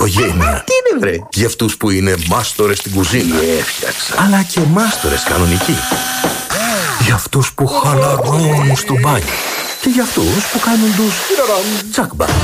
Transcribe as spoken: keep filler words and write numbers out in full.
οικογένεια. Τι είναι, βρε? Για αυτούς που είναι μάστορες στην κουζίνα. Έφτιαξα. Αλλά και μάστορες κανονικοί. Για αυτούς που χαλαρώνουν στο μπάνιο. Και για αυτούς που κάνουν τους τσακμπά.